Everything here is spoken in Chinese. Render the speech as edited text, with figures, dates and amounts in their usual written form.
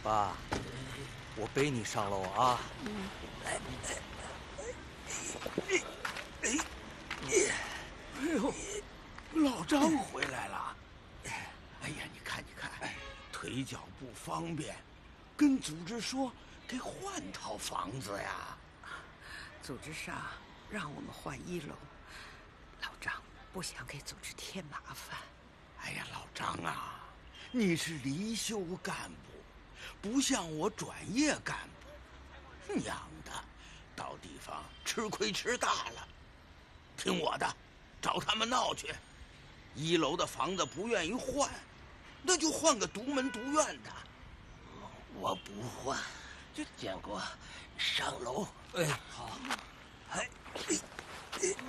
爸，我背你上楼啊。来， 哎呦，老张回来了。哎呀，你看，腿脚不方便，跟组织说给换套房子呀。 组织上让我们换1楼，老张不想给组织添麻烦。 哎呀，老张啊，你是离休干部，不像我转业干部，娘的，到地方吃亏吃大了。听我的，找他们闹去。1楼的房子不愿意换，那就换个独门独院的。 我不换，建国，上楼。 哎，好。哎。